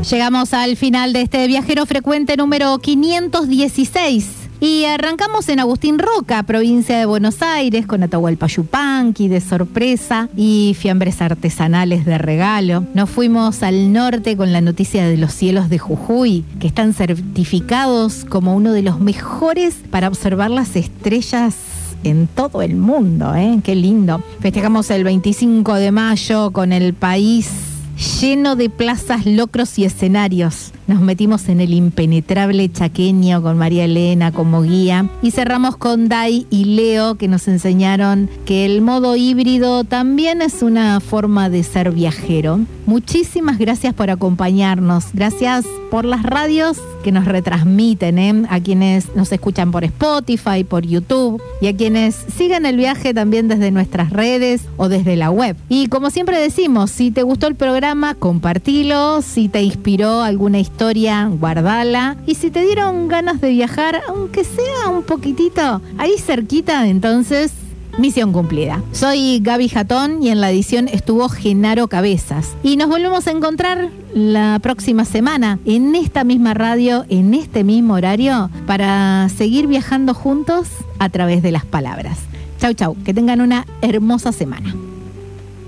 Llegamos al final de este viajero frecuente número 516. Y arrancamos en Agustín Roca, provincia de Buenos Aires, con Atahualpa Yupanqui de sorpresa y fiambres artesanales de regalo. Nos fuimos al norte con la noticia de los cielos de Jujuy, que están certificados como uno de los mejores para observar las estrellas en todo el mundo, ¿eh? Qué lindo. Festejamos el 25 de mayo con el país lleno de plazas, locros y escenarios. Nos metimos en el impenetrable chaqueño con María Elena como guía y cerramos con Dai y Leo, que nos enseñaron que el modo híbrido también es una forma de ser viajero. Muchísimas gracias por acompañarnos, gracias por las radios que nos retransmiten, a quienes nos escuchan por Spotify, por YouTube y a quienes sigan el viaje también desde nuestras redes o desde la web. Y como siempre decimos, si te gustó el programa, compartilo, si te inspiró alguna historia, guardala, y si te dieron ganas de viajar, aunque sea un poquitito, ahí cerquita, entonces misión cumplida. Soy Gaby Jatón y en la edición estuvo Genaro Cabezas. Y nos volvemos a encontrar la próxima semana en esta misma radio, en este mismo horario, para seguir viajando juntos a través de las palabras. Chau, chau. Que tengan una hermosa semana.